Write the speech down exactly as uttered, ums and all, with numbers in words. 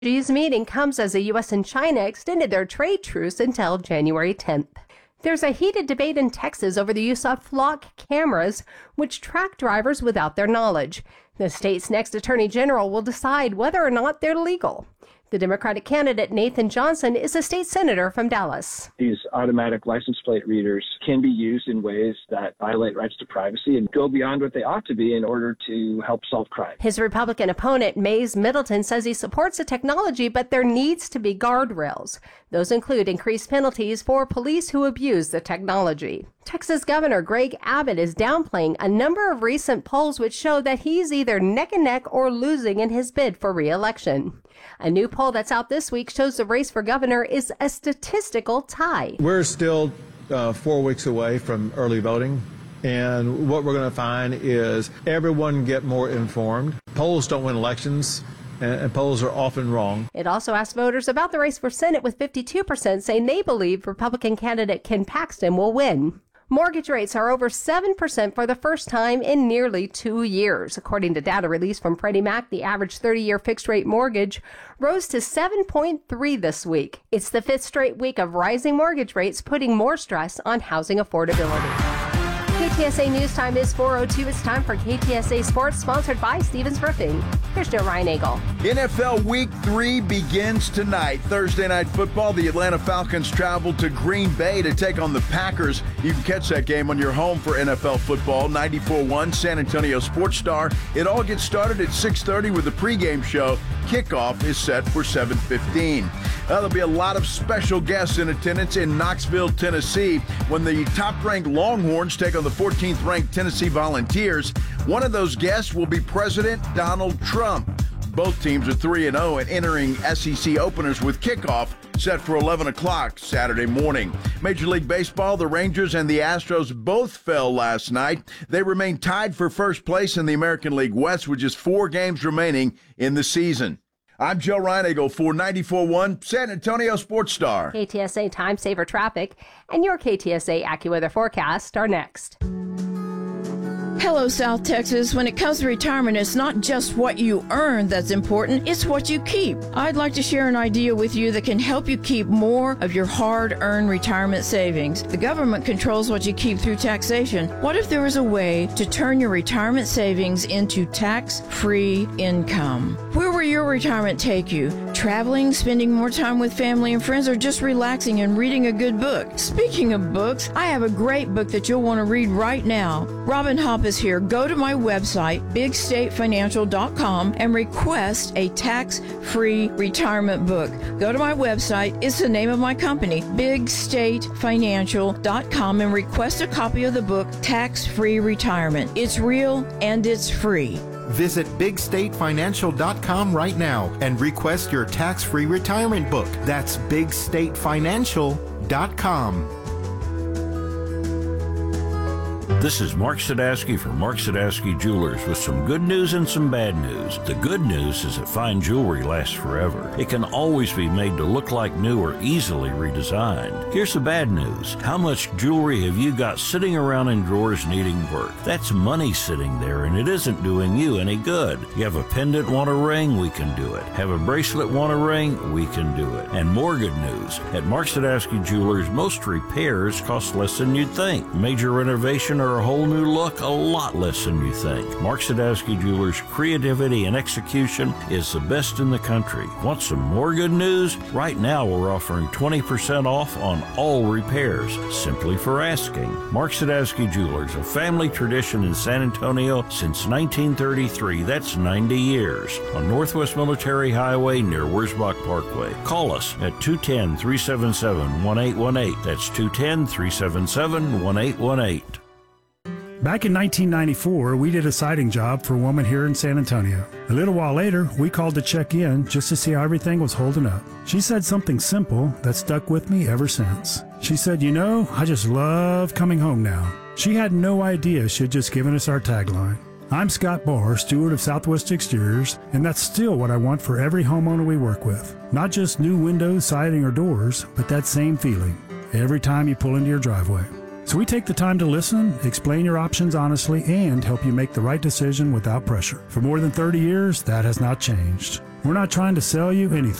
Today's meeting comes as the U S and China extended their trade truce until January tenth. There's a heated debate in Texas over the use of flock cameras, which track drivers without their knowledge. The state's next attorney general will decide whether or not they're legal. The Democratic candidate Nathan Johnson is a state senator from Dallas. These automatic license plate readers can be used in ways that violate rights to privacy and go beyond what they ought to be in order to help solve crime. His Republican opponent, Mays Middleton, says he supports the technology, but there needs to be guardrails. Those include increased penalties for police who abuse the technology. Texas Governor Greg Abbott is downplaying a number of recent polls which show that he's either neck and neck or losing in his bid for re-election. A new poll that's out this week shows the race for governor is a statistical tie. We're still uh, four weeks away from early voting, and what we're going to find is everyone get more informed. Polls don't win elections, and, and polls are often wrong. It also asked voters about the race for Senate, with fifty-two percent saying they believe Republican candidate Ken Paxton will win. Mortgage rates are over seven percent for the first time in nearly two years. According to data released from Freddie Mac, the average thirty-year fixed-rate mortgage rose to seven point three this week. It's the fifth straight week of rising mortgage rates, putting more stress on housing affordability. K T S A News Time is four oh two. It's time for K T S A Sports, sponsored by Stevens Roofing. Here's Joe Reinagle. N F L Week three begins tonight. Thursday Night Football, the Atlanta Falcons travel to Green Bay to take on the Packers. You can catch that game on your home for N F L football, ninety-four point one San Antonio Sports Star. It all gets started at six thirty with the pregame show. Kickoff is set for seven fifteen. Uh, there'll be a lot of special guests in attendance in Knoxville, Tennessee, when the top-ranked Longhorns take on the fourteenth-ranked Tennessee Volunteers. One of those guests will be President Donald Trump. Both teams are three and oh and entering S E C openers with kickoff set for eleven o'clock Saturday morning. Major League Baseball, the Rangers and the Astros both fell last night. They remain tied for first place in the American League West with just four games remaining in the season. I'm Joe Reinagle for ninety-four point one San Antonio Sports Star. K T S A Time Saver Traffic and your K T S A AccuWeather forecast are next. Hello, South Texas. When it comes to retirement, it's not just what you earn that's important, it's what you keep. I'd like to share an idea with you that can help you keep more of your hard-earned retirement savings. The government controls what you keep through taxation. What if there was a way to turn your retirement savings into tax-free income? Where will your retirement take you? Traveling, spending more time with family and friends, or just relaxing and reading a good book? Speaking of books, I have a great book that you'll want to read right now. Robin Hopp is here. Go to my website, big state financial dot com, and request a tax-free retirement book. Go to my website. It's the name of my company, big state financial dot com, and request a copy of the book, Tax-Free Retirement. It's real and it's free. Visit big state financial dot com right now and request your tax-free retirement book. That's big state financial dot com. This is Mark Sadowski from Mark Sadowski Jewelers with some good news and some bad news. The good news is that fine jewelry lasts forever. It can always be made to look like new or easily redesigned. Here's the bad news. How much jewelry have you got sitting around in drawers needing work? That's money sitting there, and it isn't doing you any good. You have a pendant, want a ring? We can do it. Have a bracelet, want a ring? We can do it. And more good news. At Mark Sadowski Jewelers, most repairs cost less than you'd think. Major renovation or a whole new look, a lot less than you think. Mark Sadowski Jewelers' creativity and execution is the best in the country. Want some more good news? Right now we're offering twenty percent off on all repairs, simply for asking. Mark Sadowski Jewelers, a family tradition in San Antonio since nineteen thirty-three. That's ninety years. On Northwest Military Highway near Wurzbach Parkway. Call us at two one zero, three seven seven, one eight one eight. That's two one zero, three seven seven, one eight one eight. Back in nineteen ninety-four, we did a siding job for a woman here in San Antonio. A little while later, we called to check in just to see how everything was holding up. She said something simple that stuck with me ever since. She said, "You know, I just love coming home now." She had no idea she had just given us our tagline. I'm Scott Barr, steward of Southwest Exteriors, and that's still what I want for every homeowner we work with. Not just new windows, siding, or doors, but that same feeling every time you pull into your driveway. So we take the time to listen, explain your options honestly, and help you make the right decision without pressure. For more than thirty years, that has not changed. We're not trying to sell you anything.